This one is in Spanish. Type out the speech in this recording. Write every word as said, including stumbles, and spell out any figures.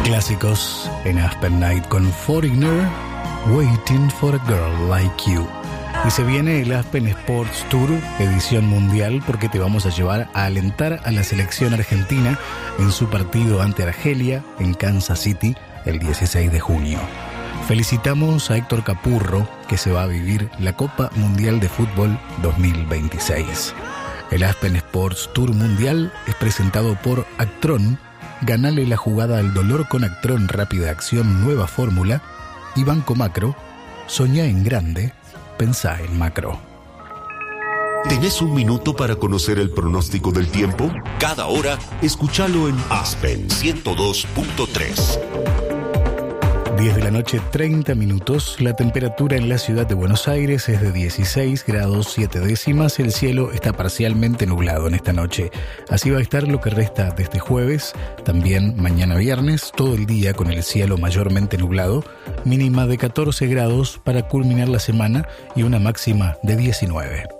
Clásicos en Aspen Night con Foreigner, Waiting for a Girl Like You. Y se viene el Aspen Sports Tour edición mundial porque te vamos a llevar a alentar a la selección argentina en su partido ante Argelia en Kansas City el dieciséis de junio. Felicitamos a Héctor Capurro, que se va a vivir la Copa Mundial de Fútbol dos mil veintiséis. El Aspen Sports Tour Mundial es presentado por Actron. Ganale la jugada al dolor con Actron Rápida Acción Nueva Fórmula. Y Banco Macro. Soñá en grande, pensá en macro. ¿Tenés un minuto para conocer el pronóstico del tiempo? Cada hora, escúchalo en Aspen ciento dos punto tres. diez de la noche, treinta minutos. La temperatura en la ciudad de Buenos Aires es de dieciséis grados siete décimas. El cielo está parcialmente nublado en esta noche. Así va a estar lo que resta de este jueves. También mañana viernes, todo el día con el cielo mayormente nublado. Mínima de catorce grados para culminar la semana y una máxima de diecinueve.